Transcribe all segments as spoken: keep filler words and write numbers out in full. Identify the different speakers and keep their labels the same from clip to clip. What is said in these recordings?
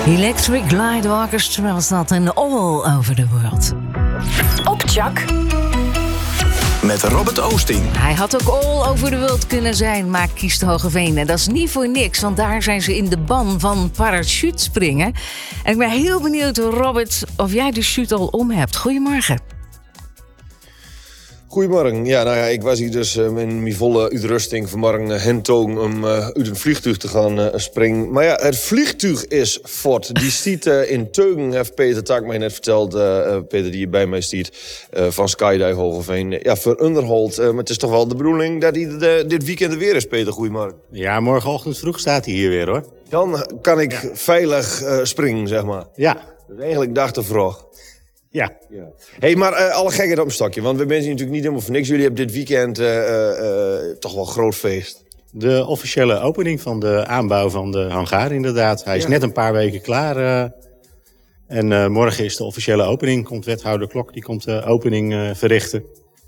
Speaker 1: Electric Light Orchestra was dat en all over the world.
Speaker 2: Op Tjak.
Speaker 3: Met Robert Oosting.
Speaker 1: Hij had ook all over the world kunnen zijn, maar kiest Hoogeveen. En dat is niet voor niks, want daar zijn ze in de ban van parachutespringen. En ik ben heel benieuwd, Robert, of jij de chute al om hebt. Goedemorgen.
Speaker 4: Goedemorgen. Ja, nou ja, ik was hier dus uh, in mijn volle uitrusting vanmorgen uh, hentoon om uh, uit een vliegtuig te gaan uh, springen. Maar ja, het vliegtuig is fort. Die stiet uh, in Teugen, heeft Peter Tak mij net verteld. Uh, uh, Peter die hier bij mij stiet, uh, van Skydive Hoogeveen. Ja, voor Underhold. Uh, maar het is toch wel de bedoeling dat hij uh, dit weekend er weer is, Peter. Goedemorgen.
Speaker 5: Ja, morgenochtend vroeg staat hij hier weer, hoor.
Speaker 4: Dan kan ik ja. veilig uh, springen, zeg maar.
Speaker 5: Ja.
Speaker 4: Dat is eigenlijk dag de vraag.
Speaker 5: Ja.
Speaker 4: ja. Hé, hey, maar uh, alle gekheid op een stokje. Want we zijn natuurlijk niet helemaal voor niks. Jullie hebben dit weekend uh, uh, toch wel een groot feest.
Speaker 5: De officiële opening van de aanbouw van de hangar, inderdaad. Hij is ja. net een paar weken klaar. Uh, en uh, morgen is de officiële opening. Komt wethouder Klok, die komt de opening uh, verrichten.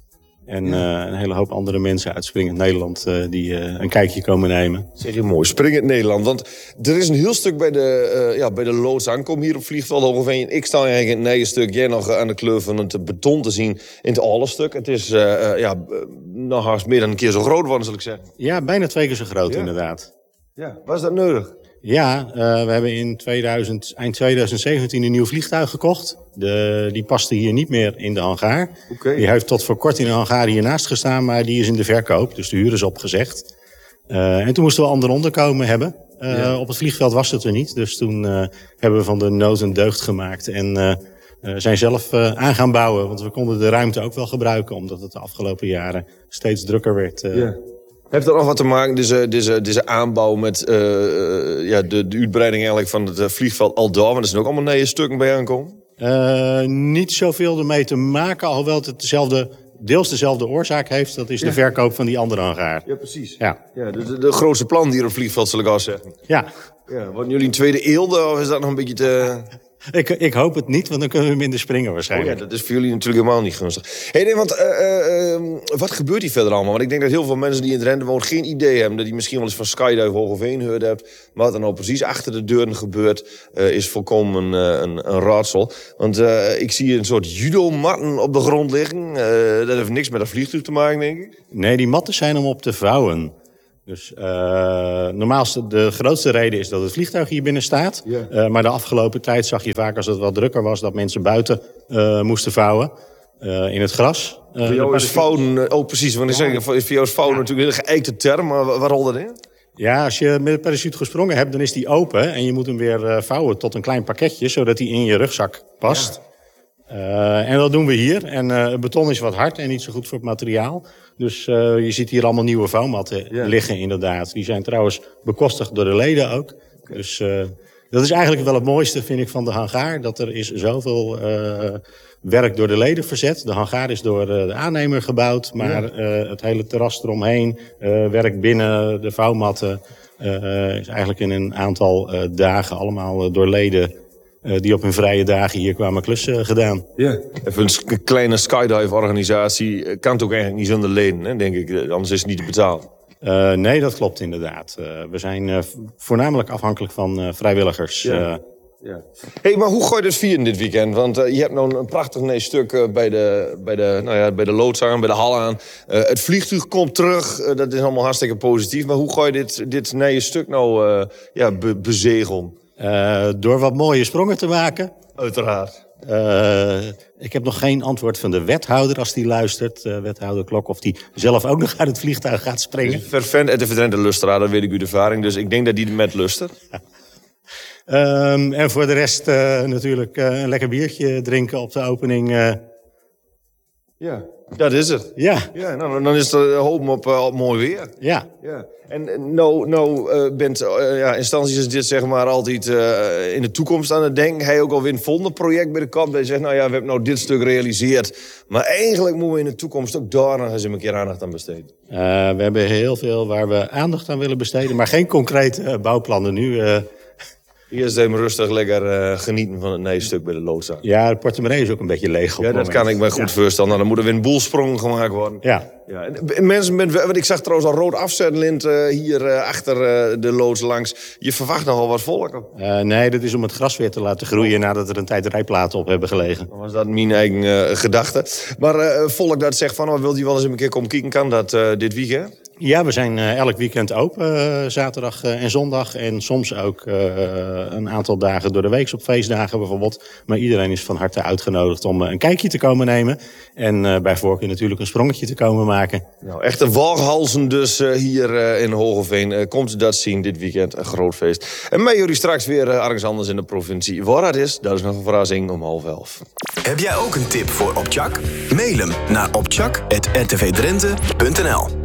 Speaker 5: En ja. uh, een hele hoop andere mensen uit Springend Nederland uh, die uh, een kijkje komen nemen.
Speaker 4: Zeg je mooi, Springend Nederland. Want er is een heel stuk bij de, uh, ja, bij de loods aankomen hier op vliegveld Hoogeveen. Ik sta eigenlijk in het nieuwe stuk, jij nog aan de kleur van het beton te zien in het alle stuk. Het is uh, uh, ja, nog haast meer dan een keer zo groot worden, zal ik zeggen.
Speaker 5: Ja, bijna twee keer zo groot,
Speaker 4: ja.
Speaker 5: inderdaad.
Speaker 4: Ja, was dat nodig?
Speaker 5: Ja, uh, we hebben in tweeduizend, eind tweeduizend zeventien een nieuw vliegtuig gekocht. De, die paste hier niet meer in de hangar.
Speaker 4: Okay.
Speaker 5: Die heeft tot voor kort in de hangar hiernaast gestaan, maar die is in de verkoop. Dus de huur is opgezegd. Uh, en toen moesten we ander onderkomen hebben. Uh, ja. Op het vliegveld was het er niet. Dus toen uh, hebben we van de nood een deugd gemaakt. En uh, uh, zijn zelf uh, aan gaan bouwen. Want we konden de ruimte ook wel gebruiken. Omdat het de afgelopen jaren steeds drukker werd. Uh,
Speaker 4: ja. Heeft dat nog wat te maken, deze, deze, deze aanbouw met uh, ja, de, de uitbreiding eigenlijk van het vliegveld Aldaar? Want er zijn ook allemaal nieuwe stukken bij aankomen.
Speaker 5: Uh, niet zoveel ermee te maken, alhoewel het dezelfde, deels dezelfde oorzaak heeft. Dat is ja. de verkoop van die andere hangar.
Speaker 4: Ja, precies.
Speaker 5: Ja.
Speaker 4: Ja, de, de, de grootste plan hier op het vliegveld, zal ik al zeggen.
Speaker 5: Ja.
Speaker 4: Ja, worden jullie een tweede Eelde of is dat nog een beetje te...
Speaker 5: Ik, ik hoop het niet, want dan kunnen we minder springen waarschijnlijk.
Speaker 4: Oh ja, dat is voor jullie natuurlijk helemaal niet gunstig. Hey, nee, want uh, uh, uh, wat gebeurt hier verder allemaal? Want ik denk dat heel veel mensen die in Drenthe wonen geen idee hebben. Dat die misschien wel eens van Skydive Hoogeveen gehoord hebben. Maar wat er nou precies achter de deuren gebeurt, uh, is volkomen uh, een, een raadsel. Want uh, ik zie een soort judo-matten op de grond liggen. Uh, dat heeft niks met een vliegtuig te maken, denk ik.
Speaker 5: Nee, die matten zijn om op te vouwen. Dus uh, normaal de grootste reden is dat het vliegtuig hier binnen staat. Yeah. Uh, maar de afgelopen tijd zag je vaak als het wat drukker was dat mensen buiten uh, moesten vouwen. Uh, in het gras.
Speaker 4: Uh, voor jou is vouwen, oh precies, want ik ja. zeg, voor jou is vouwen ja. natuurlijk een geëikte term. Maar waar rol dat in?
Speaker 5: Ja, als je met een parachute gesprongen hebt, dan is die open. En je moet hem weer uh, vouwen tot een klein pakketje, zodat hij in je rugzak past. Ja. Uh, en dat doen we hier. En uh, het beton is wat hard en niet zo goed voor het materiaal. Dus uh, je ziet hier allemaal nieuwe vouwmatten yeah. liggen inderdaad. Die zijn trouwens bekostigd door de leden ook. Okay. Dus uh, dat is eigenlijk wel het mooiste, vind ik, van de hangar. Dat er is zoveel uh, werk door de leden verzet. De hangar is door uh, de aannemer gebouwd. Maar yeah. uh, het hele terras eromheen, uh, werk binnen, de vouwmatten... Uh, is eigenlijk in een aantal uh, dagen allemaal uh, door leden... Uh, die op hun vrije dagen hier kwamen klussen gedaan.
Speaker 4: Ja, even een kleine skydive-organisatie kan het ook eigenlijk niet zonder leden, hè, denk ik. Anders is het niet te betalen.
Speaker 5: Uh, nee, dat klopt inderdaad. Uh, we zijn uh, voornamelijk afhankelijk van uh, vrijwilligers.
Speaker 4: Ja.
Speaker 5: Uh,
Speaker 4: ja. Hey, maar hoe gooi je het vieren dit weekend? Want uh, je hebt nou een prachtig nee stuk uh, bij de, bij de, nou ja, bij de loods aan, bij de hal aan. Uh, het vliegtuig komt terug, uh, dat is allemaal hartstikke positief. Maar hoe gooi je dit, dit nee stuk nou uh, ja, be- bezegelen?
Speaker 5: Uh, door wat mooie sprongen te maken.
Speaker 4: Uiteraard.
Speaker 5: Uh, ik heb nog geen antwoord van de wethouder als die luistert. Uh, wethouder Klok, of die zelf ook nog uit het vliegtuig gaat springen.
Speaker 4: Vervent en de verdrente lusteraar, dat weet ik uit ervaring. Dus ik denk dat die met luster.
Speaker 5: Ja. Um, en voor de rest uh, natuurlijk uh, een lekker biertje drinken op de opening. Uh.
Speaker 4: Ja, dat is het.
Speaker 5: Ja.
Speaker 4: Ja, nou, dan is er hoop op, uh, op mooi weer.
Speaker 5: Ja.
Speaker 4: Ja. En nou, nou uh, bent uh, ja, instanties als dit zeg maar altijd uh, in de toekomst aan het denken. Hij ook alweer een volgende project bij de kop. Dat je zegt, nou ja, we hebben nou dit stuk gerealiseerd. Maar eigenlijk moeten we in de toekomst ook daar nog eens een keer aandacht aan besteden.
Speaker 5: Uh, we hebben heel veel waar we aandacht aan willen besteden. Maar geen concrete uh, bouwplannen nu. Uh,
Speaker 4: Eerst even rustig lekker uh, genieten van het nieuwe stuk bij de loods.
Speaker 5: Ja, de portemonnee is ook een beetje leeg op
Speaker 4: Ja,
Speaker 5: het
Speaker 4: dat
Speaker 5: moment.
Speaker 4: kan ik me goed
Speaker 5: Ja.
Speaker 4: voorstellen. Nou, dan moet er weer een boelsprong gemaakt worden.
Speaker 5: Ja.
Speaker 4: Ja, en mensen met, want ik zag trouwens al rood afzetlint uh, hier uh, achter uh, de loods langs. Je verwacht nogal wat volk.
Speaker 5: Uh, nee, dat is om het gras weer te laten groeien nadat er een tijd rijplaten op hebben gelegen.
Speaker 4: Dan was dat mijn eigen uh, gedachte. Maar uh, volk dat zegt van, oh, wilt u wel eens een keer komen kijken, kan dat uh, dit weekend?
Speaker 5: Ja, we zijn uh, elk weekend open, uh, zaterdag uh, en zondag. En soms ook uh, een aantal dagen door de week op feestdagen bijvoorbeeld. Maar iedereen is van harte uitgenodigd om uh, een kijkje te komen nemen. En uh, bij voorkeur natuurlijk een sprongetje te komen maken.
Speaker 4: Nou, echte walghalzen dus uh, hier uh, in Hogeveen. Uh, komt u dat zien dit weekend, een groot feest. En met jullie straks weer uh, ergens anders in de provincie. Waar dat is, dat is nog een verrassing om half elf.
Speaker 3: Heb jij ook een tip voor Opchak? Mail hem naar opchak apenstaartje r t v drenthe punt n l.